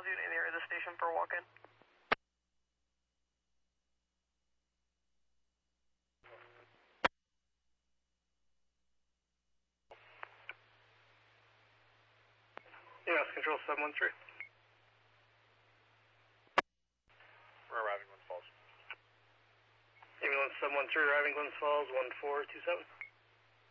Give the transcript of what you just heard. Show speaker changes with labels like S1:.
S1: unit in the area of the station for a walk-in.
S2: EMS Control 713.
S3: We're arriving Glens Falls.
S2: Ambulance 713 arriving Glens Falls 1427.